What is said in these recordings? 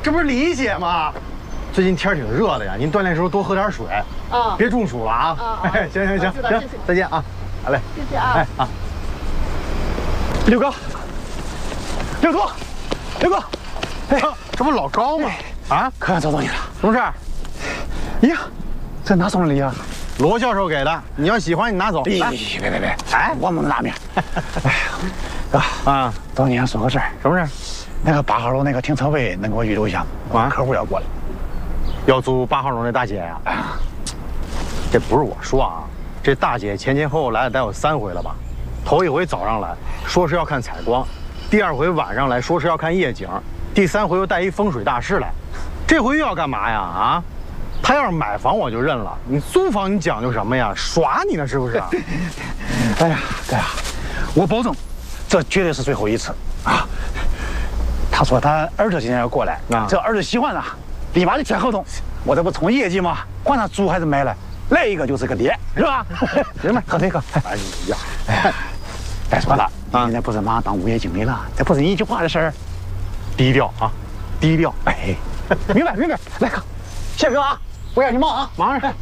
这不是李姐吗？最近天挺热的呀，您锻炼时候多喝点水啊，别中暑了啊。哎，行，再见啊，好嘞， 谢谢啊。 哎啊，六哥，六哥，哎，这不老高吗？啊， 可想找到你了， 什么事儿？ 呀，这哪送的礼啊？ 罗教授给的，你要喜欢你拿走。 别，哎，我们拿面。哎，哥啊，找你说个事儿， 什么事儿？ 那个8号楼那个停车位能给我预留一下吗？我客户要过来， 要租8号楼那大姐呀？啊，这不是我说啊，这大姐前后来了得有3回了吧？头一回早上来说是要看采光，第2回晚上来说是要看夜景，第3回又带一风水大师来，这回又要干嘛呀？啊？他要是买房我就认了，你租房你讲究什么呀？耍你呢是不是？ 哎呀，哥呀，我保证，这绝对是最后一次啊！他说他儿子今天要过来，这儿子喜欢了，立马就签合同。我这不冲业绩吗？管他租还是买了，来一个就是个爹，是吧？行吧，喝这个。哎呀，再说了，你现在不是马上当物业经理了，这不是你一句话的事儿。 低调啊，低调。 哎，明白。来哥，谢哥啊，不让你忙啊， 忙着。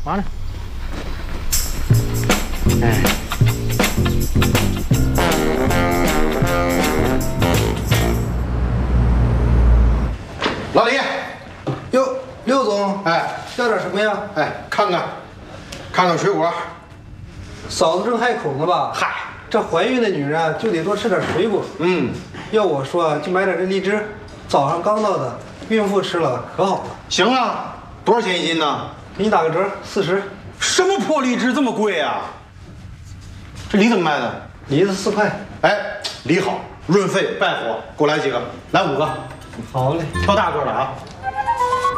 哎。老李， 哟，刘总， 哎， 要点什么呀？ 哎，看看水果。 嫂子正害口呢吧？ 嗨， 这怀孕的女人就得多吃点水果。要我说就买点这荔枝，早上刚到的，孕妇吃了可好了。 行啊，多少钱一斤呢？ 给你打个折，40。 什么破荔枝这么贵啊？这梨怎么卖的？ 梨子4块。 哎，梨好，润肺败火，给我来几个，来5个。 好嘞， 挑大个的啊。